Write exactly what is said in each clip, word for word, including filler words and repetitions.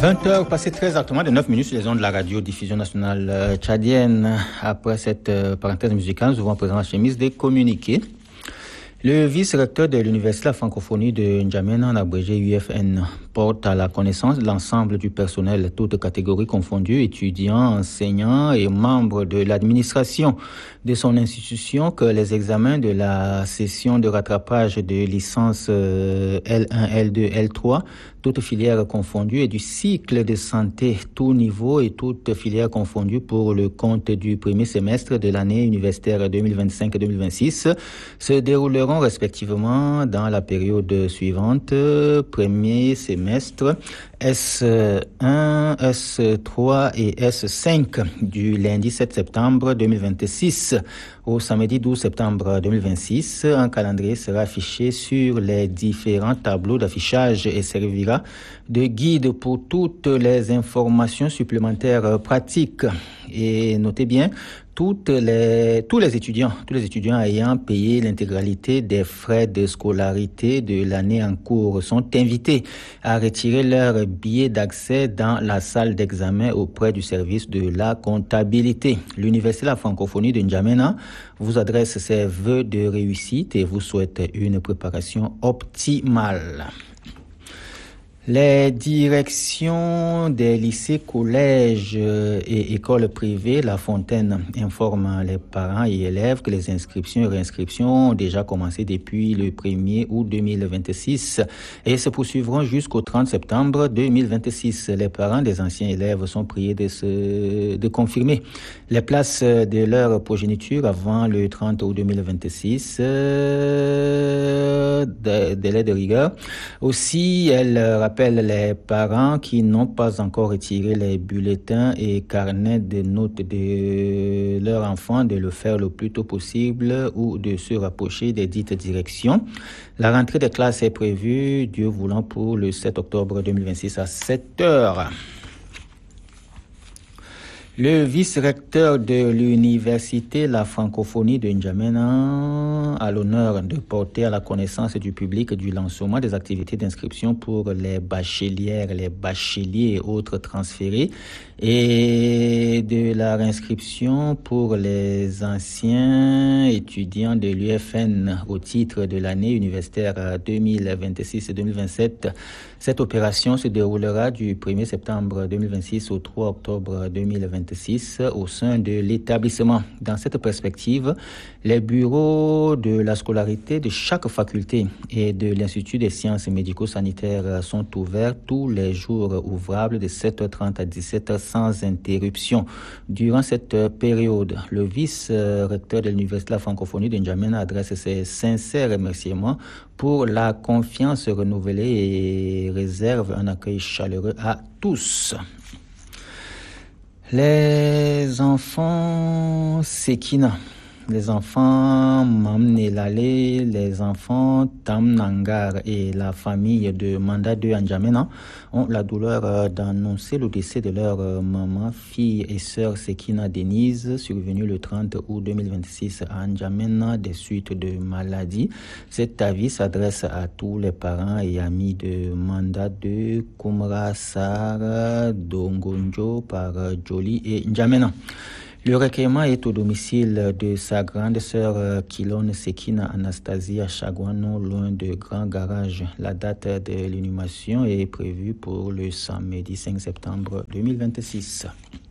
vingt heures passées très exactement de neuf minutes sur les ondes de la radio-diffusion nationale tchadienne. Après cette parenthèse musicale, nous avons présent la chemise des communiqués. Le vice-recteur de l'Université de la francophonie de N'Djamena, en abrégé U F N, porte à la connaissance de l'ensemble du personnel, toutes catégories confondues, étudiants, enseignants et membres de l'administration de son institution, que les examens de la session de rattrapage de licence L un, L deux, L trois, toutes filières confondues, et du cycle de santé, tout niveau et toutes filières confondues pour le compte du premier semestre de l'année universitaire deux mille vingt-cinq deux mille vingt-six, se dérouleront respectivement dans la période suivante. Premier semestre S un, S trois et S cinq du lundi sept septembre deux mille vingt-six au samedi douze septembre deux mille vingt-six. Un calendrier sera affiché sur les différents tableaux d'affichage et servira de guide pour toutes les informations supplémentaires pratiques. Et notez bien, toutes les, tous les étudiants, tous les étudiants ayant payé l'intégralité des frais de scolarité de l'année en cours sont invités à retirer leur billet d'accès dans la salle d'examen auprès du service de la comptabilité. L'Université de la francophonie de N'Djamena vous adresse ses vœux de réussite et vous souhaite une préparation optimale. Les directions des lycées, collèges et écoles privées La Fontaine informent les parents et élèves que les inscriptions et réinscriptions ont déjà commencé depuis le premier août deux mille vingt-six et se poursuivront jusqu'au trente septembre deux mille vingt-six. Les parents des anciens élèves sont priés de, se, de confirmer les places de leur progéniture avant le trente août deux mille vingt-six, euh, délai de rigueur. Aussi, elle rappelle les parents qui n'ont pas encore retiré les bulletins et carnets de notes de leurs enfants de le faire le plus tôt possible ou de se rapprocher des dites directions. La rentrée des classes est prévue, Dieu voulant, pour le sept octobre deux mille vingt-six à sept heures. Le vice-recteur de l'Université La francophonie de N'Djamena a l'honneur de porter à la connaissance du public du lancement des activités d'inscription pour les bachelières, les bacheliers et autres transférés et de la réinscription pour les anciens étudiants de l'U F N au titre de l'année universitaire deux mille vingt-six deux mille vingt-sept. Cette opération se déroulera du premier septembre deux mille vingt-six au trois octobre deux mille vingt-six au sein de l'établissement. Dans cette perspective, les bureaux de la scolarité de chaque faculté et de l'Institut des sciences médico-sanitaires sont ouverts tous les jours ouvrables de sept heures trente à dix-sept heures sans interruption. Durant cette période, le vice-recteur de l'Université de la francophonie de N'Djamena adresse ses sincères remerciements pour la confiance renouvelée et réserve un accueil chaleureux à tous. Les enfants Sekina, les enfants Mamnelale, les enfants Tamnangar et la famille de Manda deux N'Djamena ont la douleur d'annoncer le décès de leur maman, fille et sœur Sekina Denise, survenue le trente août deux mille vingt-six à N'Djamena des suites de maladie. Cet avis s'adresse à tous les parents et amis de Manda deux, Kumra, Sar, Dongonjo par Joli et N'Djamena. Le recueillement est au domicile de sa grande sœur Kilone Sekina Anastasia Chagwano, loin de Grand Garage. La date de l'inhumation est prévue pour le samedi cinq septembre deux mille vingt-six.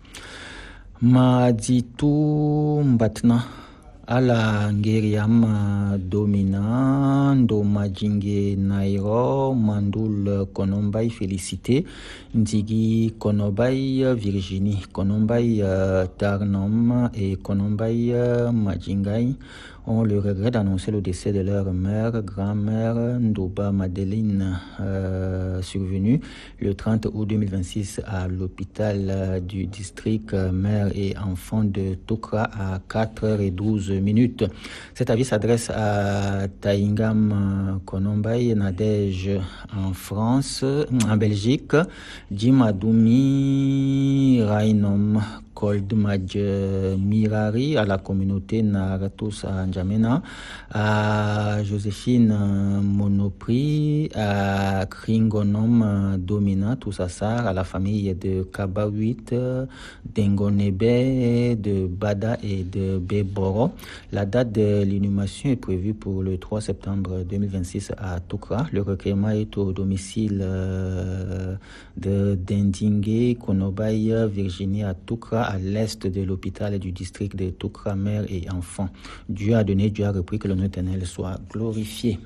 Maditu Mbatna ala ngeriam domina ndo majinge nairo mandul konombai félicité ndigi konobai Virginie konombai Tarnom et konombai Majingai ont le regret d'annoncer le décès de leur mère, grand-mère Ndoba Madeleine, euh, survenue le trente août deux mille vingt-six à l'hôpital euh, du district euh, mère et enfant de Tokra à quatre heures douze minutes. Cet avis s'adresse à Taïngam Konombaï Nadège en France, en Belgique, Jim Adoumi Rainom Koldmadj Mirari, à la communauté Naratus à N'Djamena, à Joséphine Monopri, à Kringonom Domina Toussassar, à la famille de Kabawit, d'Engonebe, de Bada et de Beboro. La date de l'inhumation est prévue pour le trois septembre deux mille vingt-six à Toukra. Le recueillement est au domicile euh, de Dendingue, Konobaï, Virginie à Toukra, à l'est de l'hôpital du district de Toukra, mère et enfant. Dieu a donné, Dieu a repris, que le nom éternel soit glorifié.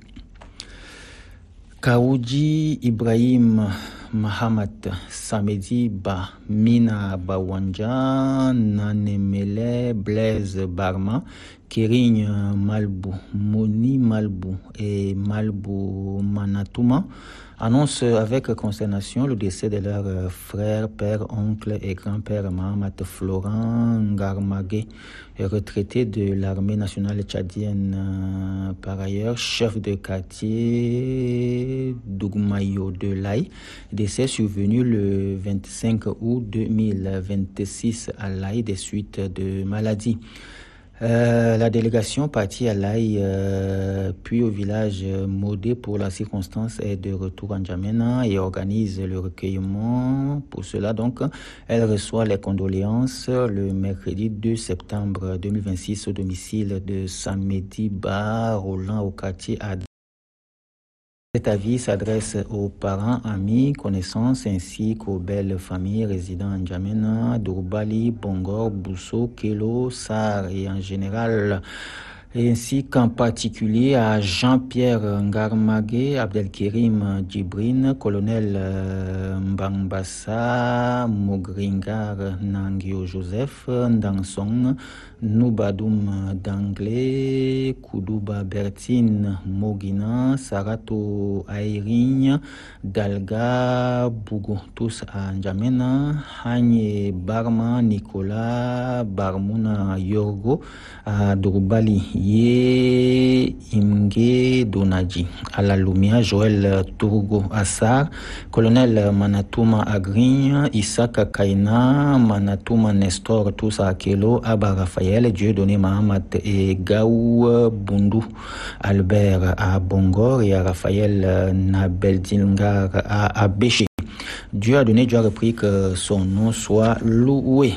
Kaoudji Ibrahim Mahamat Samedi Ba Mina Bawanja Nanemele Blaise Barma Kerigne Malbou Moni Malbou et Malbou Manatouma annonce avec consternation le décès de leur frère, père, oncle et grand-père Mahamat Florent Ngarmagé, retraité de l'armée nationale tchadienne, par ailleurs chef de quartier d'Ougmayo de Laï. Décès survenu le vingt-cinq août deux mille vingt-six à Laï des suites de maladie. Euh, la délégation partie à Laï, euh, puis au village Modé pour la circonstance est de retour en N'Djamena et organise le recueillement. Pour cela, donc, elle reçoit les condoléances le mercredi deux septembre deux mille vingt-six au domicile de Samedi Ba Roland au quartier Ad. Cet avis s'adresse aux parents, amis, connaissances ainsi qu'aux belles familles résidant en N'Djamena, Dourbali, Bongor, Bousso, Kelo, Sar et en général, ainsi qu'en particulier à Jean-Pierre Ngarmagé, Abdelkerim Djibrine, colonel Mbambassa, Mogringar Nangio Joseph, Ndansong, Noubadoum d'Anglais, Koudouba Bertine Mogina, Sarato Airigne, Dalga Bougou, tous à N'Djamena, Hagne Barma, Nicolas Barmouna Yorgo, à Dourbali, Ye Imge Donaji, à la Lumia, Joël Tourgo Assar, colonel Manatouma Agrigne, Issaka Kaina, Manatouma Nestor, tous à Kelo, Abba Raphaël, Dieu donné Mahamat et Gaou Bundu, Albert à Bongor et à Raphaël Nabeldingar à Abéché. Dieu a donné, Dieu a repris, que son nom soit loué.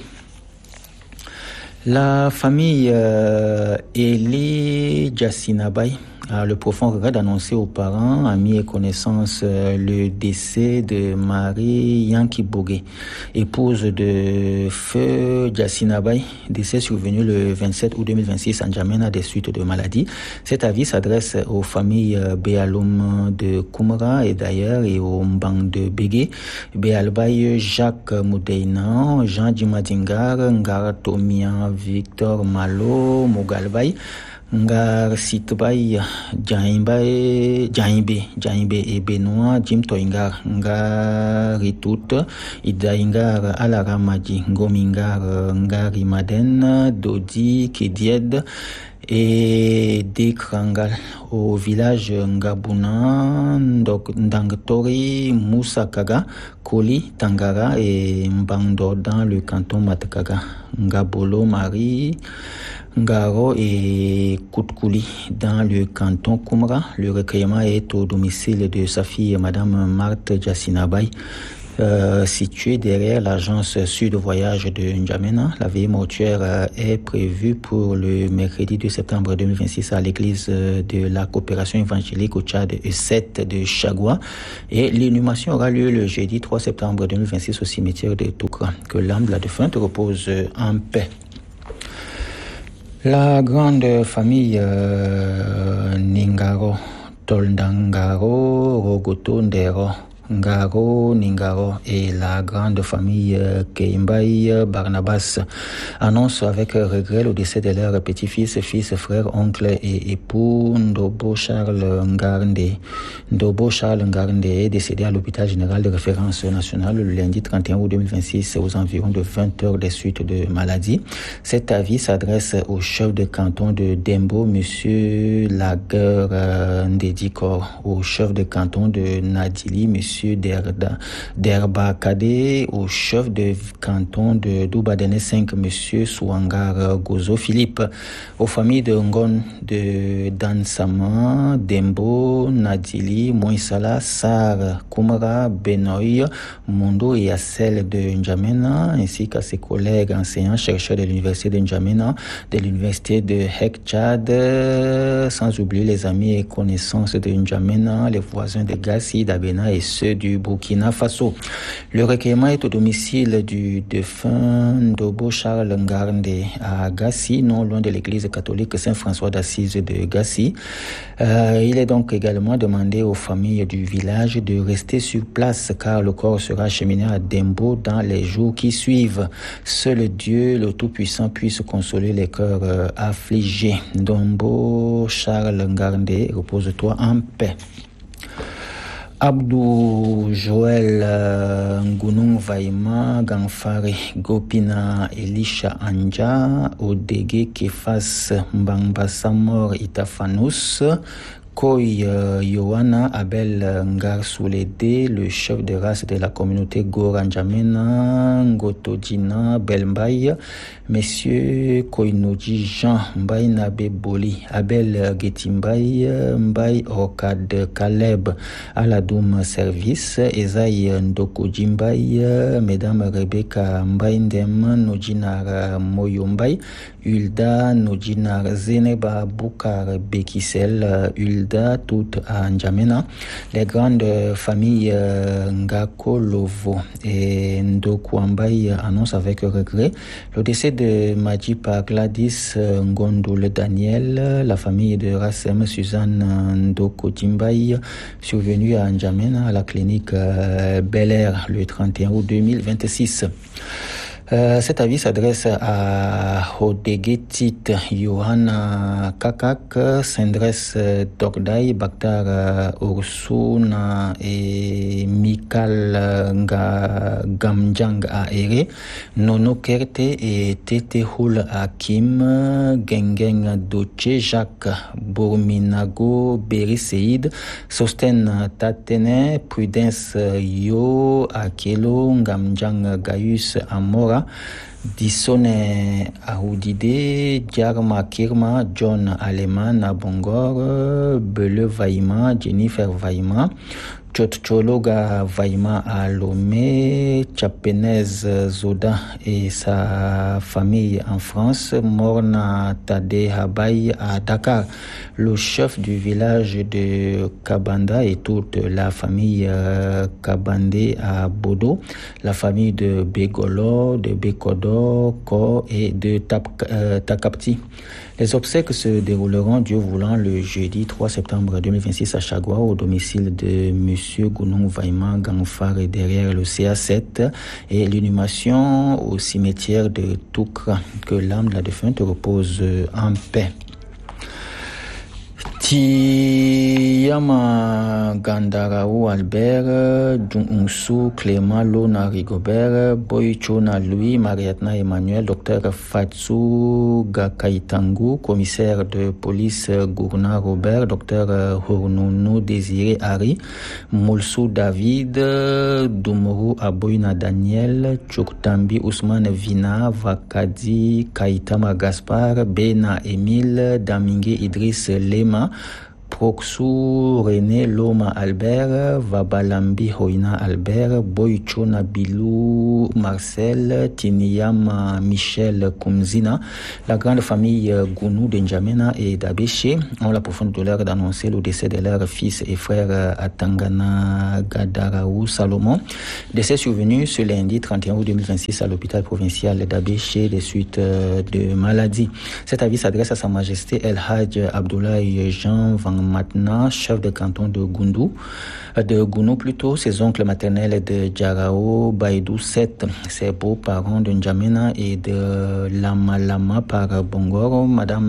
La famille euh, Eli Jassinabay a le profond regret d'annoncer aux parents, amis et connaissances euh, le décès de Marie Yanki Bogué, épouse de Feu Jassinabay, décès survenu le vingt-sept août deux mille vingt-six en N'Djamena des suites de maladie. Cet avis s'adresse aux familles euh, Béaloum de Koumra et d'ailleurs et aux Mbang de Bégué, Béalbaye Jacques Moudeina, Jean Dimadingar, Ngar Tomian, Victor Malo, Mogalbaye, Ngar Sitbay, Jaimbe, Jaimbe, Jaimbe et Benoît, Jim Toingar, Ngar Ritout, Idaingar Alaramadi, Ngomingar, Ngari Maden, Dodi, Kedied et Dekrangal au village Ngabuna, Ndangtori, Moussakaga, Koli, Tangara et Mbando dans le canton Matakaga, Ngabolo Marie, Ngaro et Koutkuli dans le canton Koumra. Le recueillement est au domicile de sa fille Madame Marthe Jassinabay, euh, située derrière l'agence Sud Voyage de N'Djamena. La veillée mortuaire euh, est prévue pour le mercredi deux septembre deux mille vingt-six à l'église de la coopération évangélique au Tchad sept de Chagua, et l'inhumation aura lieu le jeudi trois septembre deux mille vingt-six au cimetière de Toukra. Que l'âme de la défunte repose en paix. La grande famille euh, Ningaro, Toldangaro, Rogoto Ndero, Ngaro, Ningaro et la grande famille Keimbaï Barnabas annoncent avec regret le décès de leurs petits-fils, fils, frères, oncles et époux. Ndobo Charles Ngarnde. Ndobo Charles Ngarnde est décédé à l'hôpital général de référence nationale le lundi trente et un août deux mille vingt-six aux environs de vingt heures des suites de maladie. Cet avis s'adresse au chef de canton de Dembo, monsieur Lagueur euh, Ndedikor, au chef de canton de Nadili, monsieur M. Derda, Derba Kade, au chef de canton de Doubadene cinq, M. Souangar Gozo Philippe, aux familles de Ngon, de Dansama, Dembo, Nadili, Moïsala, Sar, Koumara, Benoï, Mondo et à celle de N'Djamena, ainsi qu'à ses collègues enseignants, chercheurs de l'université de N'Djamena, de l'université de Hek Tchad, sans oublier les amis et connaissances de N'Djamena, les voisins de Gassi, d'Abena et ceux du Burkina Faso. Le recueillement est au domicile du défunt Ndobo Charles Ngarnde à Gassi, non loin de l'église catholique Saint-François d'Assise de Gassi. Euh, il est donc également demandé aux familles du village de rester sur place car le corps sera acheminé à Dembo dans les jours qui suivent. Seul Dieu, le Tout-Puissant, puisse consoler les cœurs euh, affligés. Dombo Charles Ngarnde, repose-toi en paix. Abdou Joël euh, Ngounou Vaima Ganfari Gopina Elisha Anja Odege Kefas Mbamba Samor Itafanus Koy euh, Yohana Abel Ngar Soulede, le chef de race de la communauté Goranjamena, Ngotodjina Belmbaye, Messieurs Koinoji Jean Mbaye Nabe Boli, Abel Getimbaye, Mbaye Okad Kaleb, Aladoum Service, Ezaï Ndokojimbaye, Mesdames Rebecca Mbaye Ndem, Nojinar Moyombaye, Ulda Nojinar Zeneba Boukar Bekisel, Ulda, toutes à N'Djamena, les grandes familles euh, Ngako Lovo et Ndokwambaye annoncent avec regret le décès de Majipa Gladys euh, Ngondoule Daniel, la famille de Rassem Suzanne Ndokojimbaye, survenue à N'Djamena à la clinique euh, Bel Air le trente et un août deux mille vingt-six. Euh, cet avis s'adresse à Hodegetit, Johanna Kakak, Sendres Dogdai, Bakhtar Ursuna et Mikal Gamjang Aere, Nono Kerte et Tete Hul Hakim, Gengeng Doche, Jacques Bourminago, Beri Seid, Sosten Tatene, Prudence Yo, Akelo, Gamjang Gaius Amora, Dissone Ahoudide, Djarma Kirma, John Aleman Abongor, Bele Vaima, Jennifer Vaima, Tchotchologa Vaima Alomé, Chapenez Zoda et sa famille en France, Morna Tade Habaye à Dakar, le chef du village de Kabanda et toute la famille euh, Kabandé à Bodo, la famille de Begolo, de Bekodo, Ko et de Tap, euh, Takapti. Les obsèques se dérouleront, Dieu voulant, le jeudi trois septembre deux mille vingt-six à Chagua, au domicile de M. Gounou Vaima Gangfar et derrière le C A sept, et l'inhumation au cimetière de Toukra. Que l'âme de la défunte repose en paix. Tiyama Gandaraou Albert, Djungsu Clément Lona Rigobert, Boychona Louis, Mariatna Emmanuel, Docteur Fatsu Gakaitangu, commissaire de police Gourna Robert, Docteur Hornono Désiré Harry, Moulsou David, Doumourou Aboyna Daniel, Tchouktambi Ousmane Vina, Vakadi Kaitama Gaspard, Bena Emile, Damingue Idriss Lema, Proxou René Loma Albert, Vabalambi Hoina Albert, Boychona Bilou Marcel, Tiniyama Michel Kumzina, la grande famille Gounou de N'Djamena et d'Abéché ont la profonde douleur d'annoncer le décès de leur fils et frère Atangana Gadaraou Salomon. Décès survenu ce lundi trente et un août deux mille vingt-six à l'hôpital provincial d'Abéché des suites de maladie. Cet avis s'adresse à Sa Majesté El Hadj Abdoulaye Jean Van Matna, chef de canton de Goundou, de Gounou plutôt, ses oncles maternels de Djarao, Baïdou sept, ses beaux-parents de N'Djamena et de Lama Lama par Bongoro, Madame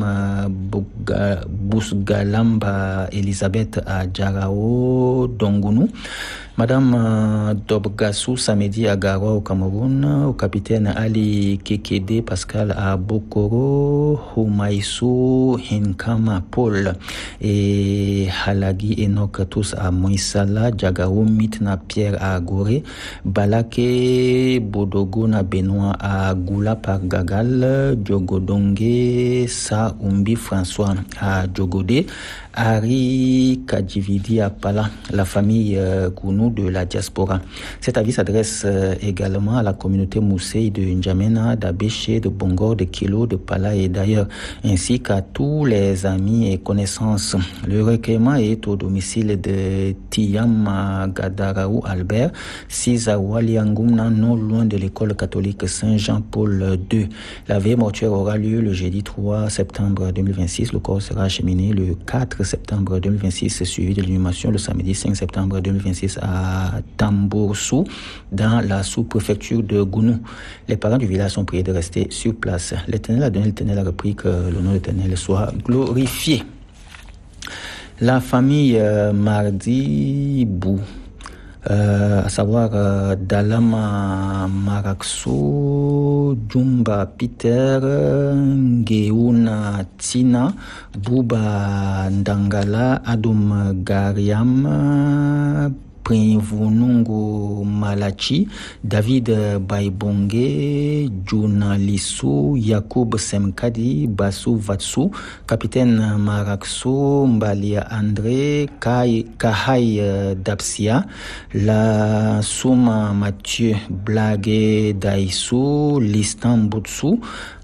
Bousgalamba Elisabeth à Djarao, Dongounou, Madame Dobgassou Samedi à Garoua au Cameroun, au capitaine Ali Kekede Pascal à Bokoro, Humaïsou Hinkama Paul et Halagi Enoch tous à Moïsala, Djagaou Mitna Pierre à Gorée, Balake Bodogona Benoît à Goula par Gagal, Djogodongue Saoumbi François à Djogodé, Harry Kadjividi à Pala, la famille euh, Gounou de la diaspora. Cet avis s'adresse euh, également à la communauté Moussei de N'Djamena, d'Abéché, de Bongor, de Kilo, de Pala et d'ailleurs, ainsi qu'à tous les amis et connaissances. Le recueillement est au domicile de Tiyam Gadaraou Albert, six à Waliangoumna, non loin de l'école catholique Saint-Jean-Paul deux. La veille mortuaire aura lieu le jeudi trois septembre deux mille vingt-six. Le corps sera acheminé le quatre septembre deux mille vingt-six, suivi de l'inhumation le samedi cinq septembre deux mille vingt-six à Tamboursou, dans la sous-préfecture de Gounou. Les parents du village sont priés de rester sur place. L'Éternel a donné, l'Éternel a repris, que le nom de l'Éternel soit glorifié. La famille euh, Mardi Bou, Euh, à savoir euh, Dalama Marakso, Jumba Peter, Ngeuna Tina, Buba Ndangala, Adum Gariam, Prinvunungu Malachi, David Baibonge, Juna Lissou, Yacoub Semkadi, Basu Vatsu, Capitaine Marakso, Mbalia André, Kai, Kahai Dapsia, La Souma Mathieu, Blage Daïsou, Listan Butsu,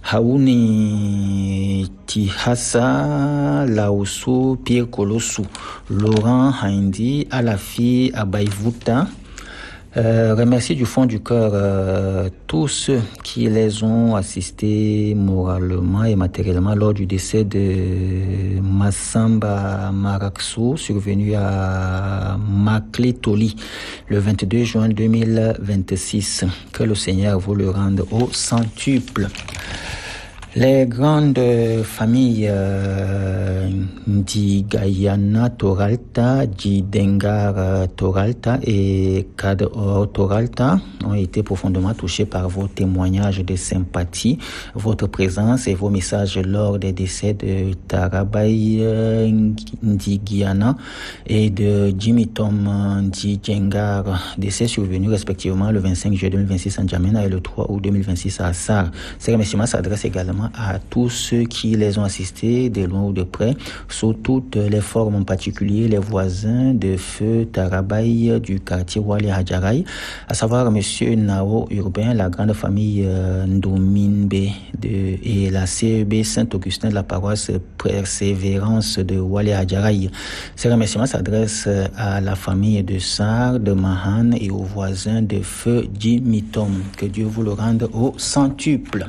Haouni Tihassa, Laosu, Pierre Kolosu, Laurent Haindi, Alafi, Abaïvouta. Euh, remercie du fond du cœur euh, tous ceux qui les ont assistés moralement et matériellement lors du décès de Massamba Marakso, survenu à Makletoli le vingt-deux juin deux mille vingt-six. Que le Seigneur vous le rende au centuple. Les grandes familles euh, d'Igayana Toralta, d'Idengar Toralta et Kador Toralta ont été profondément touchés par vos témoignages de sympathie, votre présence et vos messages lors des décès de Tarabai Ndigiana et de Jimmy Tom Ndijengar, décès survenus respectivement le vingt-cinq juillet deux mille vingt-six à N'Djamena et le trois août deux mille vingt-six à Assar. Ces remerciements s'adressent également à tous ceux qui les ont assistés de loin ou de près, sous toutes les formes, en particulier les voisins de feu Tarabaï du quartier Wali Hadjaraï, à savoir Monsieur Nao Urbain, la grande famille euh, Ndominbe de, et la C E B Saint-Augustin de la paroisse Persévérance de Wali Hadjaraï. Ces remerciements s'adressent à la famille de Sar, de Mahan et aux voisins de feu Jimitom. Que Dieu vous le rende au centuple.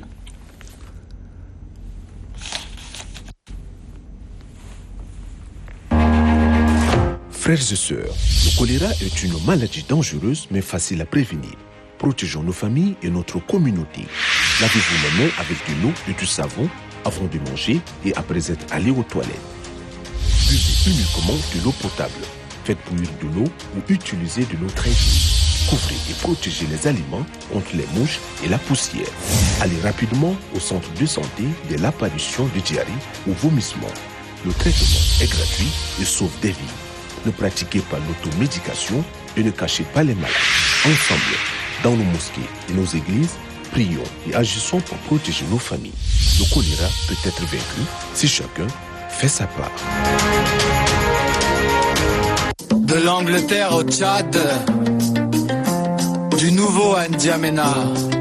Frères et sœurs, le choléra est une maladie dangereuse mais facile à prévenir. Protégeons nos familles et notre communauté. Lavez-vous les mains avec de l'eau et du savon avant de manger et après être allé aux toilettes. Buvez uniquement de l'eau potable. Faites bouillir de l'eau ou utilisez de l'eau traitée. Couvrez et protégez les aliments contre les mouches et la poussière. Allez rapidement au centre de santé dès l'apparition de diarrhée ou vomissement. Le traitement est gratuit et sauve des vies. Ne pratiquez pas l'automédication et ne cachez pas les malades. Ensemble, dans nos mosquées et nos églises, prions et agissons pour protéger nos familles. Le choléra peut être vaincu si chacun fait sa part. De l'Angleterre au Tchad, du nouveau à N'Djamena.